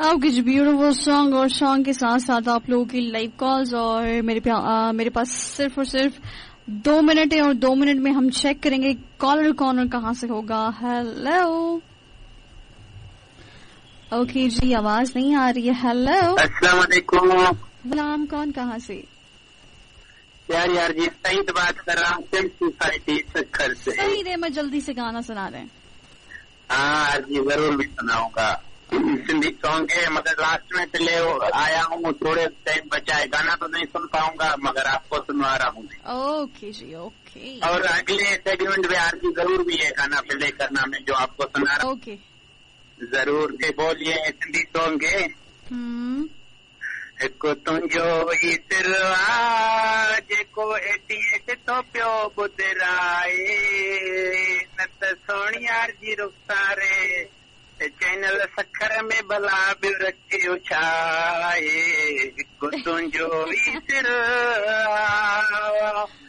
कुछ beautiful song और song के साथ साथ आप लोगों की लाइव कॉल्स और मेरे पास सिर्फ और सिर्फ 2 मिनट है और 2 मिनट में हम चेक करेंगे कॉलर कौन और कहाँ से होगा। हेलो। ओके जी, आवाज नहीं आ रही है। हेलो, अस्सलाम वालेकुम। नाम कौन, कहाँ से? यार जी सईद बात कर रहा हूँ, सिम सोसाइटी सखर से। सईद अहमद, जल्दी से गाना सुना रहे हैं। हाँ जी, जरूर मैं सुनाऊंगा। सिंधी सॉन्ग है, मगर लास्ट में चले आया हूँ, थोड़े टाइम बचा है, गाना तो नहीं सुन पाऊंगा मगर आपको सुनवा रहा हूँ। ओके जी, ओके। और अगले सेगमेंट में आर जी जरूर भी है गाना प्ले करना में जो आपको सुना रहा हूँ। ओके, जरूर से बोलिए। सिंधी सॉन्ग है। को तुंहिंजो ई सिरवा जेको एटी एट तो पियो ॿुधराए, न त सोणियार जी रुख़सारे चैनल सखर में भला ॿियो रखियो छा आहे। को तुंहिंजो ई सिरवा